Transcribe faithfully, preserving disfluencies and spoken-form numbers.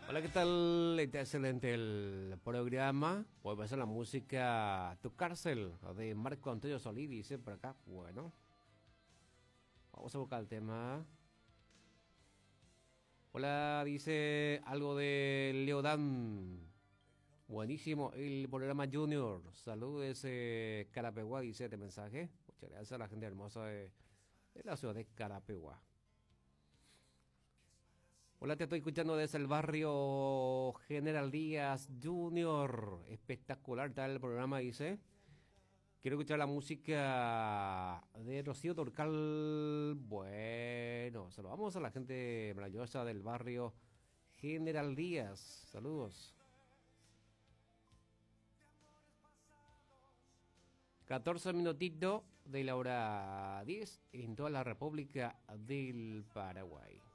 Hola, ¿qué tal? Está excelente el programa. Voy a pasar la música Tu Cárcel de Marco Antonio Solís, dice por acá. Bueno, vamos a buscar el tema. Hola, dice algo de Leodán. Buenísimo el programa Junior. Saludos, eh, Carapeguá, dice este mensaje. Muchas gracias a la gente hermosa de, de la ciudad de Carapeguá. Hola, te estoy escuchando desde el barrio General Díaz Junior. Espectacular está el programa, dice. Quiero escuchar la música de Rocío Torcal. Bueno, saludamos a la gente maravillosa del barrio General Díaz. Saludos. catorce minutitos de la hora diez en toda la República del Paraguay.